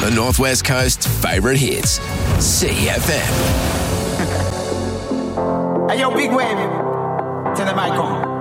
The Northwest Coast's favourite hits. CFM. Hey, yo, Big Wave. Tell them I come.